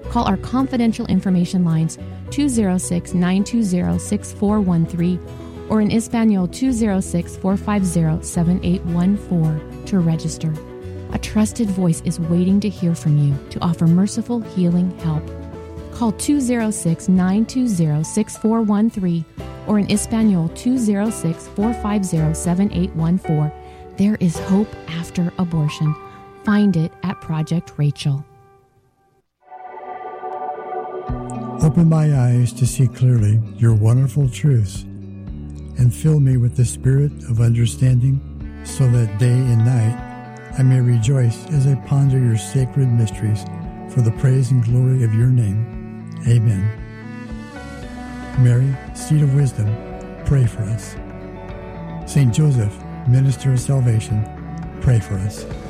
Call our confidential information lines 206-920-6413 or in Espanol 206-450-7814 to register. A trusted voice is waiting to hear from you to offer merciful healing help. Call 206-920-6413 or in Espanol 206-450-7814. There is hope after abortion. Find it at Project Rachel. Open my eyes to see clearly your wonderful truths, and fill me with the spirit of understanding, so that day and night I may rejoice as I ponder your sacred mysteries for the praise and glory of your name. Amen. Mary, seat of wisdom, pray for us. Saint Joseph, minister of salvation, pray for us.